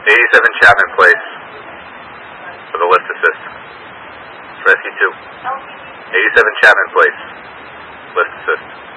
87 Chapman Place for the lift assist. It's Rescue 2. 87 Chapman Place, lift assist.